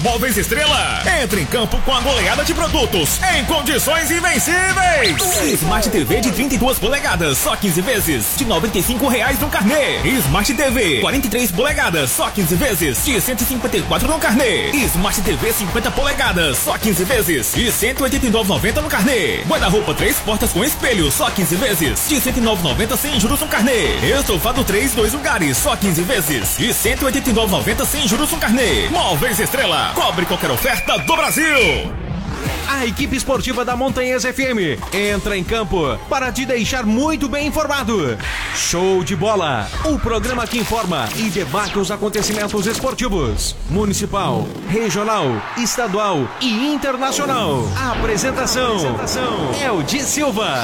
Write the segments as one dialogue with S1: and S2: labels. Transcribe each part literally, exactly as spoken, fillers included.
S1: Móveis Estrela, entre em campo com a goleada de produtos em condições invencíveis. Smart T V de trinta e duas polegadas, só quinze vezes, de noventa e cinco reais no carnê. Smart T V quarenta e três polegadas, só quinze vezes, de cento e cinquenta e quatro no carnê. Smart T V cinquenta polegadas, só quinze vezes, de cento e oitenta e nove reais e noventa centavos no carnê. Guarda-roupa três portas com espelho, só quinze vezes, de cento e nove reais e noventa centavos sem juros no carnê. Estofado três, dois lugares, só quinze vezes, de cento e oitenta e nove reais e noventa centavos sem juros no carnê. Móveis Estrela, cobre qualquer oferta do Brasil.
S2: A equipe esportiva da Montanhesa F M entra em campo para te deixar muito bem informado. Show de Bola, o programa que informa e debate os acontecimentos esportivos, municipal, regional, estadual e internacional. A apresentação, apresentação é o Di Silva.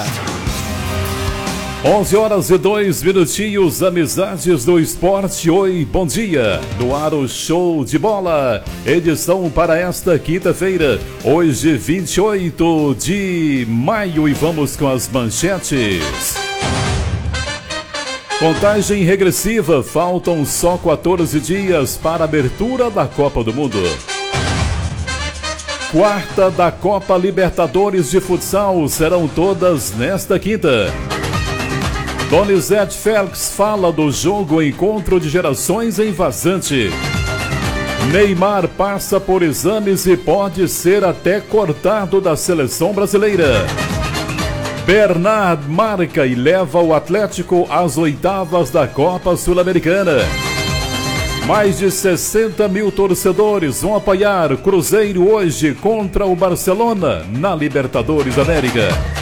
S3: onze horas e dois minutinhos, amizades do esporte. Oi, bom dia. No ar o Show de Bola, edição para esta quinta-feira, hoje vinte e oito de maio, e vamos com as manchetes. Contagem regressiva, faltam só quatorze dias para a abertura da Copa do Mundo. Quarta da Copa Libertadores de Futsal serão todas nesta quinta. Donizete Félix fala do jogo Encontro de Gerações em Vazante. Neymar passa por exames e pode ser até cortado da seleção brasileira. Bernard marca e leva o Atlético às oitavas da Copa Sul-Americana. Mais de sessenta mil torcedores vão apoiar Cruzeiro hoje contra o Barcelona na Libertadores América.